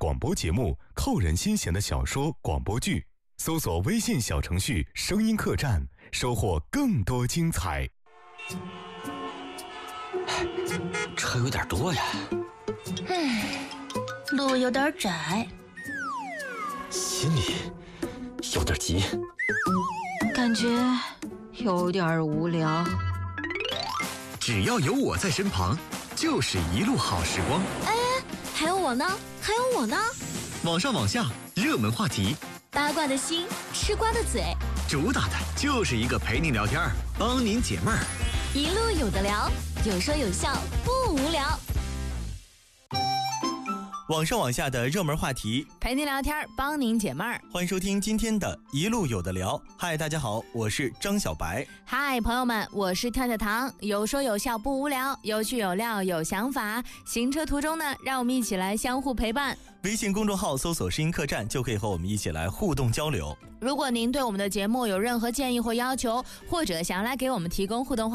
广播节目、扣人心弦的小说、广播剧。搜索微信小程序“声音客栈”，收获更多精彩。 车有点多呀。 路有点窄， 心里有点急， 感觉有点无聊。 只要有我在身旁，就是一路好时光。 还有我呢，还有我呢。 网上网下，热门话题， 八卦的心，吃瓜的嘴， 主打的就是一个陪您聊天，帮您解闷儿。 一路有的聊，有说有笑，不无聊。 网上网下的热门话题， 陪您聊天，帮您解闷儿。 欢迎收听今天的一路有的聊。嗨，大家好，我是张小白。 嗨，朋友们，我是跳跳糖。有说有笑不无聊，有趣有料有想法。行车途中呢，让我们一起来相互陪伴。 微信公众号搜索“声音客栈”就可以和我们一起来互动交流。 如果您对我们的节目有任何建议或要求，或者想要来给我们提供互动话